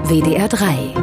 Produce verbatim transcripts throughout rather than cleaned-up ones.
W D R drei.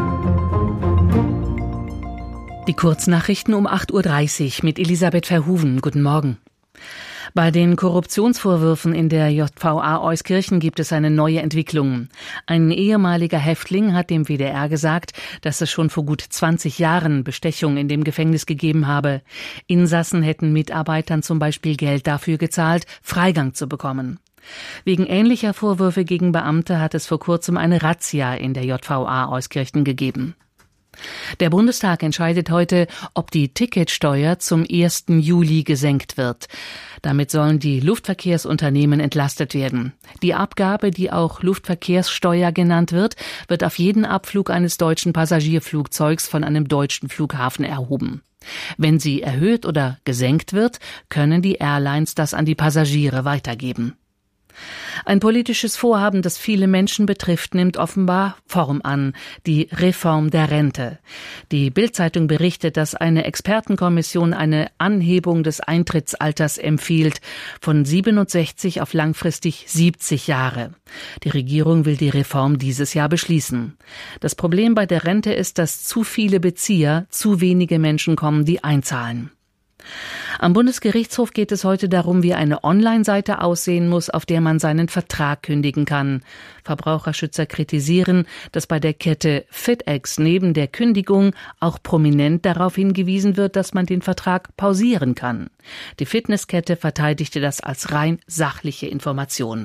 Die Kurznachrichten um acht Uhr dreißig mit Elisabeth Verhoeven. Guten Morgen. Bei den Korruptionsvorwürfen in der J V A Euskirchen gibt es eine neue Entwicklung. Ein ehemaliger Häftling hat dem W D R gesagt, dass es schon vor gut zwanzig Jahren Bestechung in dem Gefängnis gegeben habe. Insassen hätten Mitarbeitern zum Beispiel Geld dafür gezahlt, Freigang zu bekommen. Wegen ähnlicher Vorwürfe gegen Beamte hat es vor kurzem eine Razzia in der J V A Euskirchen gegeben. Der Bundestag entscheidet heute, ob die Ticketsteuer zum ersten Juli gesenkt wird. Damit sollen die Luftverkehrsunternehmen entlastet werden. Die Abgabe, die auch Luftverkehrssteuer genannt wird, wird auf jeden Abflug eines deutschen Passagierflugzeugs von einem deutschen Flughafen erhoben. Wenn sie erhöht oder gesenkt wird, können die Airlines das an die Passagiere weitergeben. Ein politisches Vorhaben, das viele Menschen betrifft, nimmt offenbar Form an, die Reform der Rente. Die Bild-Zeitung berichtet, dass eine Expertenkommission eine Anhebung des Eintrittsalters empfiehlt, von siebenundsechzig auf langfristig siebzig Jahre. Die Regierung will die Reform dieses Jahr beschließen. Das Problem bei der Rente ist, dass zu viele Bezieher, zu wenige Menschen kommen, die einzahlen. Am Bundesgerichtshof geht es heute darum, wie eine Online-Seite aussehen muss, auf der man seinen Vertrag kündigen kann. Verbraucherschützer kritisieren, dass bei der Kette FitEx neben der Kündigung auch prominent darauf hingewiesen wird, dass man den Vertrag pausieren kann. Die Fitnesskette verteidigte das als rein sachliche Information.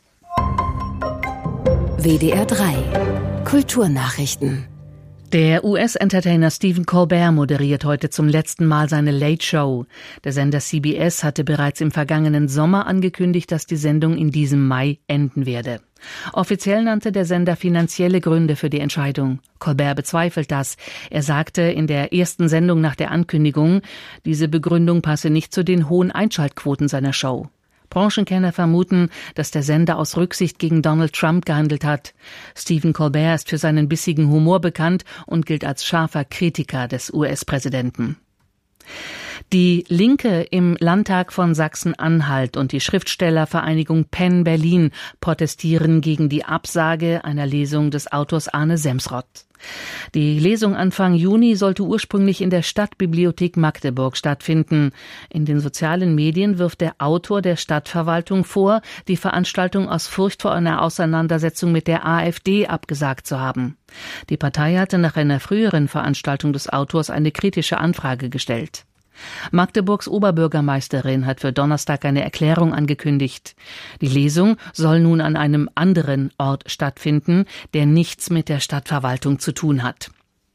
W D R drei. Kulturnachrichten. Der U S-Entertainer Stephen Colbert moderiert heute zum letzten Mal seine Late Show. Der Sender C B S hatte bereits im vergangenen Sommer angekündigt, dass die Sendung in diesem Mai enden werde. Offiziell nannte der Sender finanzielle Gründe für die Entscheidung. Colbert bezweifelt das. Er sagte in der ersten Sendung nach der Ankündigung, diese Begründung passe nicht zu den hohen Einschaltquoten seiner Show. Branchenkenner vermuten, dass der Sender aus Rücksicht gegen Donald Trump gehandelt hat. Stephen Colbert ist für seinen bissigen Humor bekannt und gilt als scharfer Kritiker des U S-Präsidenten. Die Linke im Landtag von Sachsen-Anhalt und die Schriftstellervereinigung Penn Berlin protestieren gegen die Absage einer Lesung des Autors Arne Semsrott. Die Lesung Anfang Juni sollte ursprünglich in der Stadtbibliothek Magdeburg stattfinden. In den sozialen Medien wirft der Autor der Stadtverwaltung vor, die Veranstaltung aus Furcht vor einer Auseinandersetzung mit der AfD abgesagt zu haben. Die Partei hatte nach einer früheren Veranstaltung des Autors eine kritische Anfrage gestellt. Magdeburgs Oberbürgermeisterin hat für Donnerstag eine Erklärung angekündigt. Die Lesung soll nun an einem anderen Ort stattfinden, der nichts mit der Stadtverwaltung zu tun hat.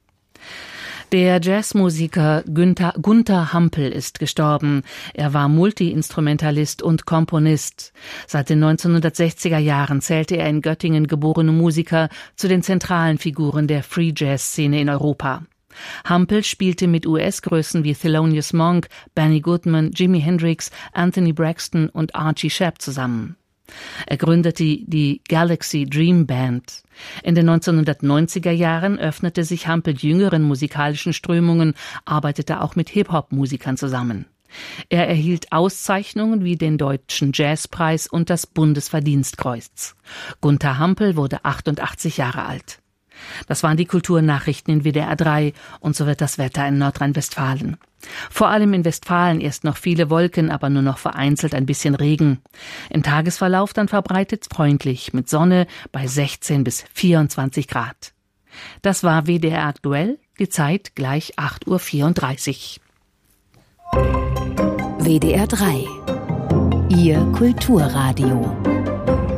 Der Jazzmusiker Günther, Gunther Hampel ist gestorben. Er war Multiinstrumentalist und Komponist. Seit den neunzehnhundertsechziger Jahren zählte er in Göttingen geborene Musiker zu den zentralen Figuren der Free-Jazz-Szene in Europa. Hampel spielte mit U S-Größen wie Thelonious Monk, Benny Goodman, Jimi Hendrix, Anthony Braxton und Archie Shepp zusammen. Er gründete die Galaxy Dream Band. In den neunzehnhundertneunziger Jahren öffnete sich Hampel jüngeren musikalischen Strömungen, arbeitete auch mit Hip-Hop-Musikern zusammen. Er erhielt Auszeichnungen wie den Deutschen Jazzpreis und das Bundesverdienstkreuz. Gunther Hampel wurde achtundachtzig Jahre alt. Das waren die Kulturnachrichten in W D R drei und so wird das Wetter in Nordrhein-Westfalen. Vor allem in Westfalen erst noch viele Wolken, aber nur noch vereinzelt ein bisschen Regen. Im Tagesverlauf dann verbreitet freundlich mit Sonne bei sechzehn bis vierundzwanzig Grad. Das war W D R aktuell, die Zeit gleich acht Uhr vierunddreißig. W D R drei. Ihr Kulturradio.